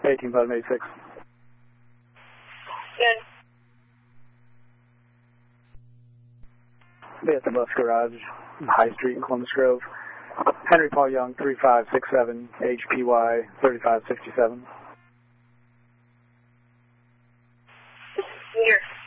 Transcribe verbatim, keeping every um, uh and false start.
eighteen bottom eighty-six. Good. Be at the bus garage, High Street in Columbus Grove. Henry Paul Young, three five six seven, H P Y thirty-five sixty-seven. Here.